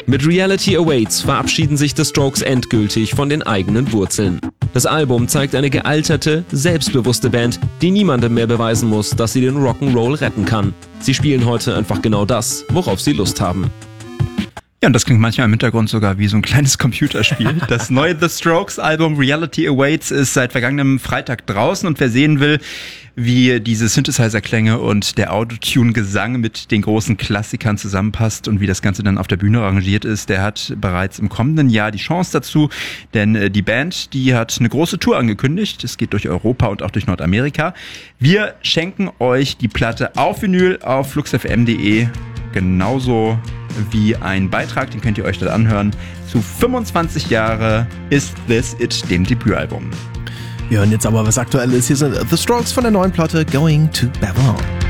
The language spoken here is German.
Mit Reality Awaits verabschieden sich The Strokes endgültig von den eigenen Wurzeln. Das Album zeigt eine gealterte, selbstbewusste Band, die niemandem mehr beweisen muss, dass sie den Rock'n'Roll retten kann. Sie spielen heute einfach genau das, worauf sie Lust haben. Ja, und das klingt manchmal im Hintergrund sogar wie so ein kleines Computerspiel. Das neue The Strokes Album Reality Awaits ist seit vergangenem Freitag draußen, und wer sehen will, wie diese Synthesizer-Klänge und der Autotune-Gesang mit den großen Klassikern zusammenpasst und wie das Ganze dann auf der Bühne arrangiert ist, der hat bereits im kommenden Jahr die Chance dazu, denn die Band, die hat eine große Tour angekündigt. Es geht durch Europa und auch durch Nordamerika. Wir schenken euch die Platte auf Vinyl auf fluxfm.de, genauso wie ein Beitrag, den könnt ihr euch dort anhören, zu 25 Jahre Is This It, dem Debütalbum. Wir hören jetzt aber was Aktuelles. Hier sind The Strokes von der neuen Platte Going to Babylon.